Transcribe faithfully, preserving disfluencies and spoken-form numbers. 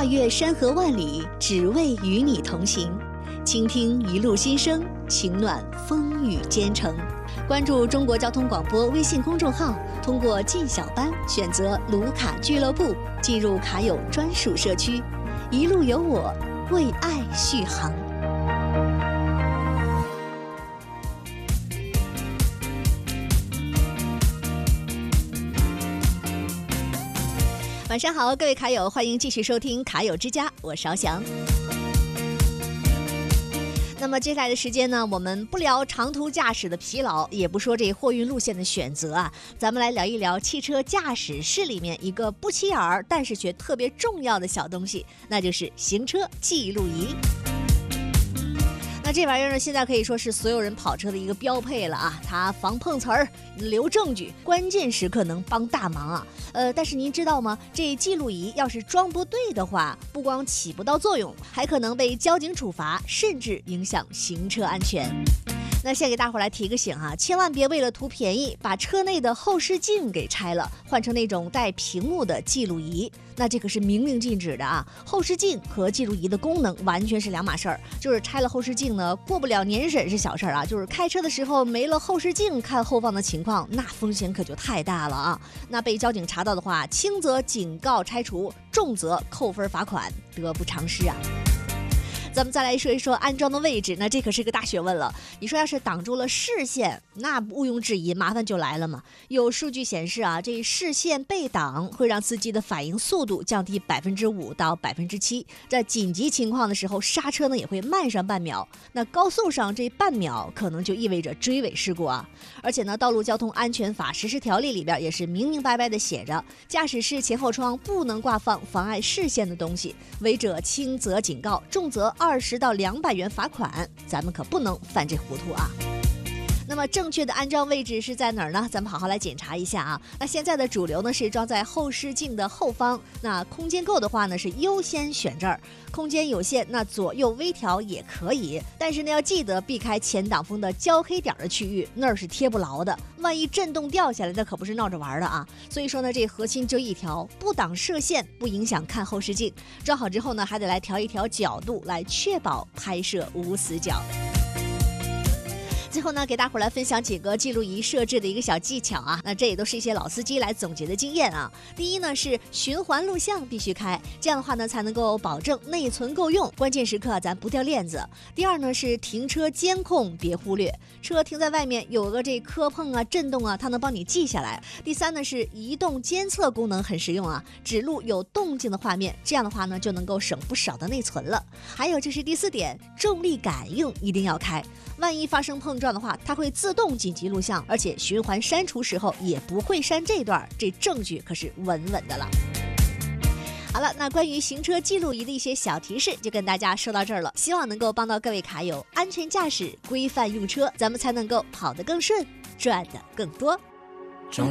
跨越山河万里，只为与你同行。倾听一路心声，情暖风雨兼程。关注中国交通广播微信公众号，通过进小班选择卢卡俱乐部，进入卡友专属社区，一路有我，为爱续航。晚上好，各位卡友，欢迎继续收听卡友之家，我是翱翔。那么接下来的时间呢，我们不聊长途驾驶的疲劳，也不说这货运路线的选择啊，咱们来聊一聊汽车驾驶室里面一个不起眼儿，但是却特别重要的小东西，那就是行车记录仪。那这玩意儿呢，现在可以说是所有人跑车的一个标配了啊！它防碰瓷儿、留证据，关键时刻能帮大忙啊。呃，但是您知道吗？这记录仪要是装不对的话，不光起不到作用，还可能被交警处罚，甚至影响行车安全。那先给大伙来提个醒啊，千万别为了图便宜，把车内的后视镜给拆了，换成那种带屏幕的记录仪。那这可是明令禁止的啊！后视镜和记录仪的功能完全是两码事儿。就是拆了后视镜呢，过不了年审是小事儿啊，就是开车的时候没了后视镜看后方的情况，那风险可就太大了啊！那被交警查到的话，轻则警告拆除，重则扣分罚款，得不偿失啊！咱们再来说一说安装的位置，那这可是个大学问了。你说要是挡住了视线，那毋庸置疑，麻烦就来了嘛。有数据显示啊，这视线被挡会让司机的反应速度降低百分之五到百分之七，在紧急情况的时候，刹车呢也会慢上半秒。那高速上这半秒可能就意味着追尾事故啊。而且呢，道路交通安全法实施条例里边也是明明白白的写着，驾驶室前后窗不能挂放妨碍视线的东西，违者轻则警告，重则二十到两百元罚款，咱们可不能犯这糊涂啊！那么正确的安装位置是在哪儿呢？咱们好好来检查一下啊。那现在的主流呢是装在后视镜的后方，那空间够的话呢是优先选这儿，空间有限，那左右微调也可以，但是呢要记得避开前挡风的焦黑点的区域，那儿是贴不牢的，万一震动掉下来，那可不是闹着玩的啊。所以说呢，这核心就一条，不挡射线，不影响看后视镜。装好之后呢，还得来调一调角度，来确保拍摄无死角。最后呢，给大伙来分享几个记录仪设置的一个小技巧啊，那这也都是一些老司机来总结的经验啊。第一呢是循环录像必须开，这样的话呢才能够保证内存够用，关键时刻咱不掉链子。第二呢是停车监控别忽略，车停在外面有个这磕碰啊、震动啊，它能帮你记下来。第三呢是移动监测功能很实用啊，只录有动静的画面，这样的话呢就能够省不少的内存了。还有就是第四点，重力感应一定要开，万一发生碰撞的话，它会自动紧急录像，而且循环删除时候也不会删这段，这证据可是稳稳的了。好了，那关于行车记录仪的一些小提示就跟大家说到这儿了，希望能够帮到各位卡友安全驾驶、规范用车，咱们才能够跑得更顺，赚得更多。